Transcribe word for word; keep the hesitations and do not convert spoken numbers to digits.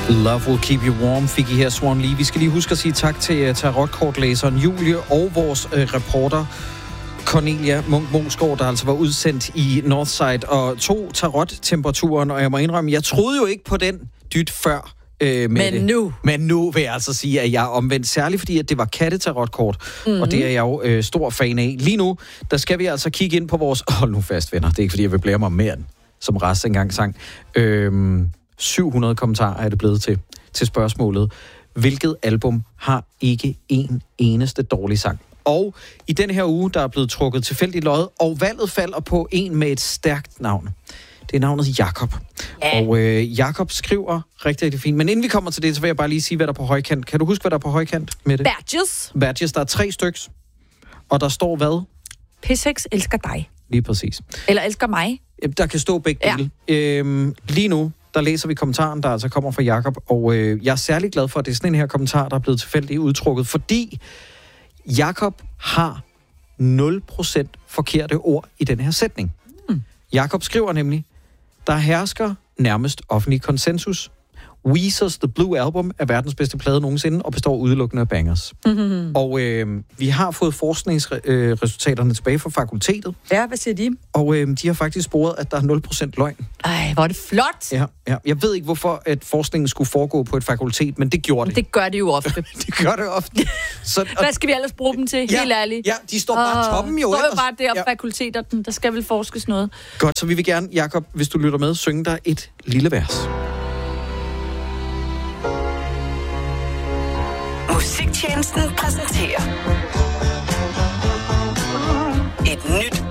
Love Will Keep You Warm fik I her, Swan Lee. Vi skal lige huske at sige tak til uh, tarotkortlæseren Julie og vores uh, reporter Cornelia Munk-Mosgaard, der altså var udsendt i Northside og tog tarot-temperaturen. Og jeg må indrømme, jeg troede jo ikke på den dyt før. Øh, Men det. nu. Men nu vil jeg altså sige, at jeg er omvendt, særligt fordi, at det var kattetarotkort, mm-hmm. og det er jeg jo øh, stor fan af. Lige nu, der skal vi altså kigge ind på vores... Hold nu fast, venner. Det er ikke, fordi jeg vil blære mig mere, som Ras engang sang. Øhm, syv hundrede kommentarer er det blevet til, til spørgsmålet. Hvilket album har ikke en eneste dårlig sang? Og i den her uge, der er blevet trukket tilfældigt lod, og valget falder på en med et stærkt navn. Det er navnet Jakob. Ja. Og øh, Jakob skriver rigtig, rigtig fint. Men inden vi kommer til det, så vil jeg bare lige sige, hvad der er på højkant. Kan du huske, hvad der er på højkant med det? Badges. Badges, der er tre styks. Og der står hvad? P seks elsker dig. Lige præcis. Eller elsker mig. Der kan stå begge dele. Ja. Øhm, lige nu, der læser vi kommentaren, der altså kommer fra Jakob. Og øh, jeg er særlig glad for, at det er sådan en her kommentar, der er blevet tilfældigt udtrukket. Fordi Jakob har nul procent forkerte ord i den her sætning. Hmm. Jakob skriver nemlig, der hersker nærmest offentlig konsensus. Weezer's The Blue Album er verdens bedste plade nogensinde, og består udelukkende af bangers. Mm-hmm. Og øh, vi har fået forskningsresultaterne øh, tilbage fra fakultetet. Ja, hvad siger de? Og øh, de har faktisk sporet, at der er nul procent løgn. Ej, hvor er det flot! Ja, ja. Jeg ved ikke, hvorfor at forskningen skulle foregå på et fakultet, men det gjorde det. Det gør det jo ofte. det gør det ofte. Så, og, hvad skal vi ellers bruge dem til, ja, helt ærligt? Ja, de står bare oh, toppen jo står ellers. jo bare der ja. fakulteter, der skal vel forskes noget. Godt, så vi vil gerne, Jakob, hvis du lytter med, synge dig et lille vers. Musiktjenesten præsenterer et nyt